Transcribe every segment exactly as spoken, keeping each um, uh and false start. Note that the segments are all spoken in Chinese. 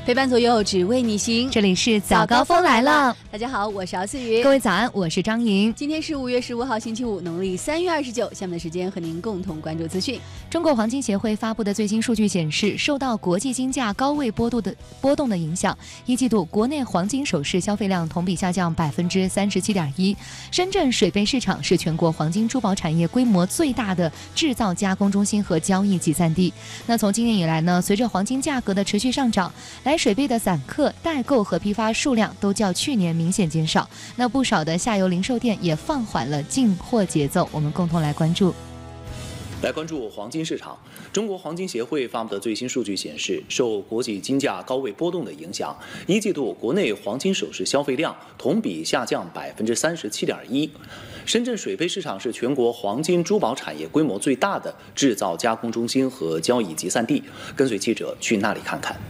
陪伴左右，只为你行。 这里是早高峰来了， 大家好，我是敖思雨。 各位早安，我是张莹。 今天是五月十五号，星期五，农历三月二十九。下面的时间和您共同关注资讯。 中国黄金协会发布的最新数据显示，受到国际金价高位波动的波动的影响，一季度国内黄金首饰消费量同比下降百分之三十七点一。深圳水贝市场是全国黄金珠宝产业规模最大的制造加工中心和交易集散地。那从今年以来呢，随着黄金价格的持续上涨，来水贝的散客、代购和批发数量都较去年明显减少。那不少的下游零售店也放缓了进货节奏。我们共同来关注。 来关注黄金市场。中国黄金协会发布的最新数据显示，受国际金价高位波动的影响，一季度国内黄金首饰消费量同比下降百分之三十七点一。深圳水贝市场是全国黄金珠宝产业规模最大的制造加工中心和交易集散地。跟随记者去那里看看。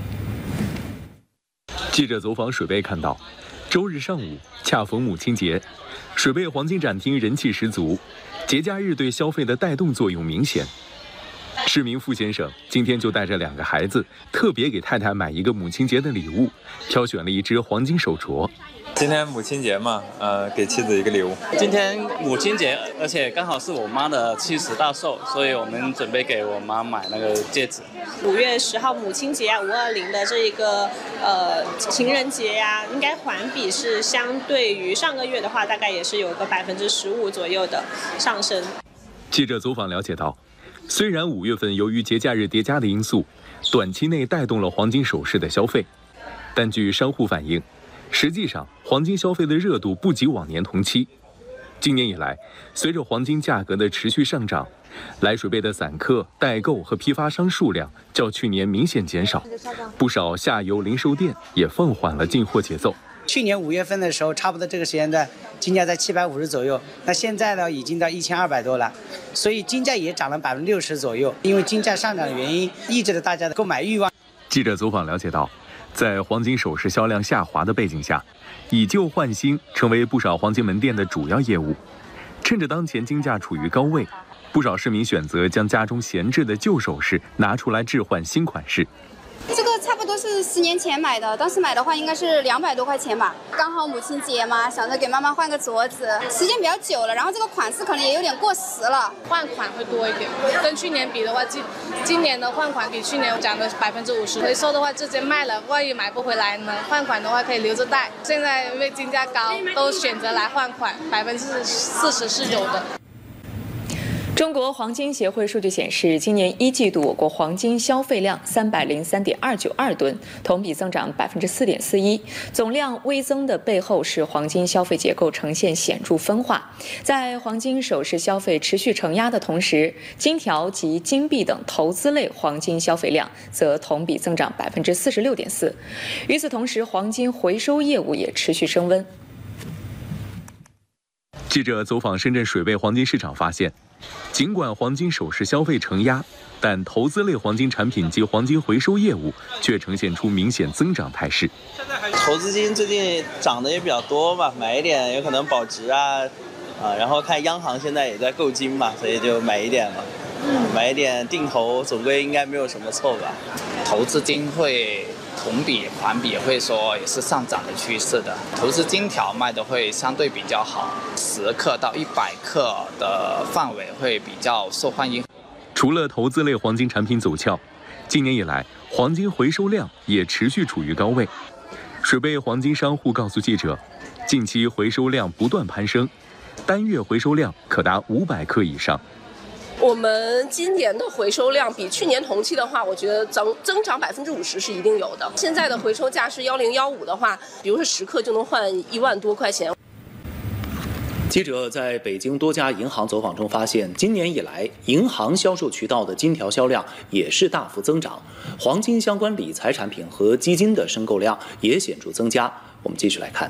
记者走访水贝看到，周日上午恰逢母亲节，水贝黄金展厅人气十足，节假日对消费的带动作用明显。市民傅先生今天就带着两个孩子，特别给太太买一个母亲节的礼物，挑选了一只黄金手镯。 今天母亲节嘛，呃，给妻子一个礼物。 今天母亲节，而且刚好是我妈的七十大寿，所以我们准备给我妈买那个戒指。 五月十号母亲节啊，五二零的这个呃情人节呀、啊，应该环比是相对于上个月的话，大概也是有个百分之十五左右的上升。 记者走访了解到，虽然五月份由于节假日叠加的因素，短期内带动了黄金首饰的消费，但据商户反映，实际上黄金消费的热度不及往年同期。今年以来，随着黄金价格的持续上涨，来水贝的散客、代购和批发商数量较去年明显减少，不少下游零售店也放缓了进货节奏。 去年五月份的时候，差不多这个时间段，金价在七百五十左右，那现在呢，已经到一千二百多了，所以金价也涨了百分之六十左右。因为金价上涨的原因，抑制了大家的购买欲望。 记者走访了解到，在黄金首饰销量下滑的背景下，以旧换新成为不少黄金门店的主要业务。趁着当前金价处于高位，不少市民选择将家中闲置的旧首饰拿出来置换新款式。 这个差不多是十年前买的，当时买的话应该是两百多块钱吧。刚好母亲节嘛，想着给妈妈换个镯子，时间比较久了，然后这个款式可能也有点过时了， 换款会多一点。跟去年比的话，今今年的换款比去年涨了百分之五十。回收的话直接卖了，万一买不回来呢，换款的话可以留着带。现在因为金价高，都选择来换款，百分之四十是有的。 中国黄金协会数据显示，今年一季度我国黄金消费量三百零三点二九二吨，同比增长百分之四点四一。总量微增的背后是黄金消费结构呈现显著分化。在黄金首饰消费持续承压的同时，金条及金币等投资类黄金消费量则同比增长百分之四十六点四。与此同时，黄金回收业务也持续升温。 记者走访深圳水贝黄金市场发现，尽管黄金首饰消费承压，但投资类黄金产品及黄金回收业务却呈现出明显增长态势。 投资金最近涨得也比较多吧，买一点有可能保值啊，啊，然后看央行现在也在购金嘛，所以就买一点嘛，买一点定投，总归应该没有什么错吧。 投资金会同比环比会说也是上涨的趋势的，投资金条卖的会相对比较好，十克到一百克的范围会比较受欢迎。 除了投资类黄金产品走俏，今年以来黄金回收量也持续处于高位。水贝黄金商户告诉记者，近期回收量不断攀升，单月回收量可达五百克以上。 我们今年的回收量比去年同期的话，我觉得增增长百分之五十是一定有的。现在的回收价是幺零幺五的话，比如说十克就能换一万多块钱。 记者在北京多家银行走访中发现，今年以来，银行销售渠道的金条销量也是大幅增长，黄金相关理财产品和基金的申购量也显著增加。我们继续来看。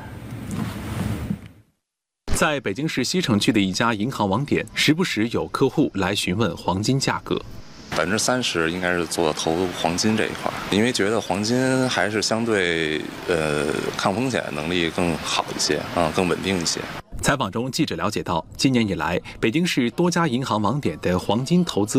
在北京市西城区的一家银行网点，时不时有客户来询问黄金价格。 百分之三十应该是做投黄金这一块，因为觉得黄金还是相对呃抗风险能力更好一些啊、嗯，更稳定一些。 采访中，记者了解到，今年以来，北京市多家银行网点的黄金投资